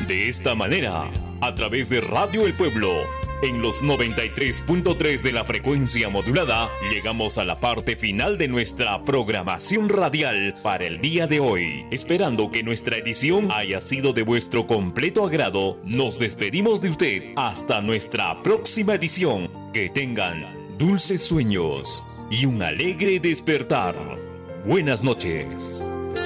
De esta manera, a través de Radio El Pueblo, en los 93.3 de la frecuencia modulada, llegamos a la parte final de nuestra programación radial para el día de hoy. Esperando que nuestra edición haya sido de vuestro completo agrado, nos despedimos de usted hasta nuestra próxima edición. Que tengan dulces sueños y un alegre despertar. Buenas noches.